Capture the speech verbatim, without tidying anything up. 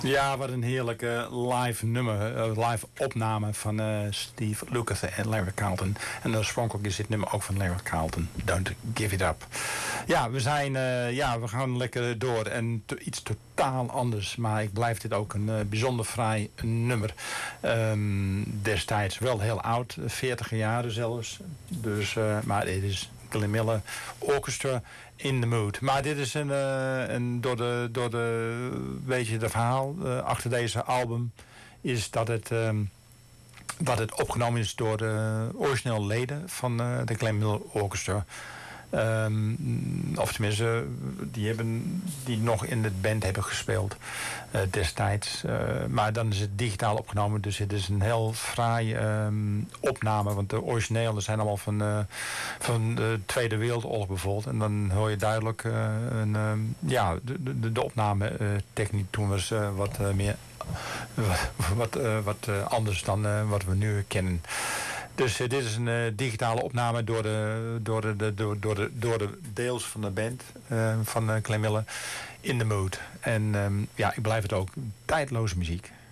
Ja, wat een heerlijke live nummer, uh, live opname van uh, Steve Lukather en Larry Carlton. En oorspronkelijk is dit nummer ook van Larry Carlton. Don't give it up. Ja, we zijn, uh, ja, we gaan lekker door en to, iets totaal anders. Maar ik blijf dit ook een uh, bijzonder fraai nummer. Um, destijds wel heel oud, veertig jaren zelfs. Dus, uh, maar dit is Glenn Miller Orchestra in the Mood. Maar dit is een, uh, een door de, door de, weet je, de verhaal uh, achter deze album is dat het, um, dat het opgenomen is door de originele leden van uh, de Glenn Miller Orchestra. Um, of tenminste, die, hebben, die nog in de band hebben gespeeld uh, destijds. Uh, maar dan is het digitaal opgenomen, dus het is een heel fraai um, opname. Want de originele zijn allemaal van, uh, van de Tweede Wereldoorlog bijvoorbeeld. En dan hoor je duidelijk uh, een, um, ja, de, de, de opname uh, techniek toen was uh, wat uh, meer wat, uh, wat uh, anders dan uh, wat we nu kennen. Dus uh, dit is een uh, digitale opname door de, door, de, de, door, door, de, door de deels van de band uh, van uh, Glenn Miller in the Mood. En um, ja, ik blijf het ook tijdloze muziek.